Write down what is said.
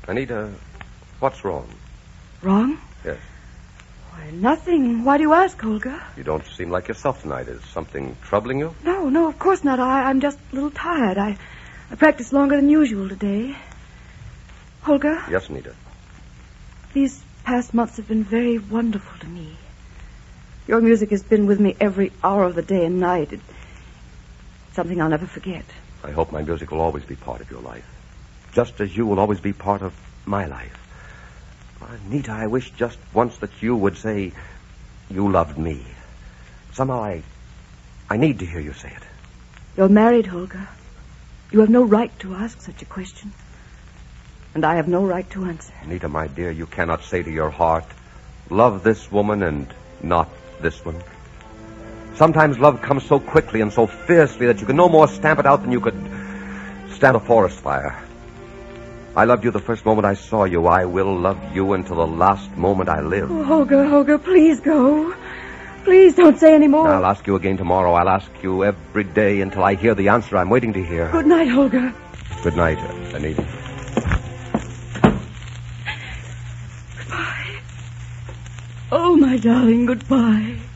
Anita, what's wrong? Wrong? Yes. Why, nothing. Why do you ask, Holger? You don't seem like yourself tonight. Is something troubling you? No, of course not. I'm just a little tired. I practiced longer than usual today. Holger? Yes, Anita. These past months have been very wonderful to me. Your music has been with me every hour of the day and night. It's something I'll never forget. I hope my music will always be part of your life, just as you will always be part of my life. Anita, I wish just once that you would say you loved me. Somehow I need to hear you say it. You're married, Holger. You have no right to ask such a question. And I have no right to answer. Anita, my dear, you cannot say to your heart, love this woman and not this one. Sometimes love comes so quickly and so fiercely that you can no more stamp it out than you could stand a forest fire. I loved you the first moment I saw you. I will love you until the last moment I live. Oh, Holger, please go. Please don't say any more. I'll ask you again tomorrow. I'll ask you every day until I hear the answer I'm waiting to hear. Good night, Holger. Good night, Anita. Goodbye. Oh, my darling, goodbye.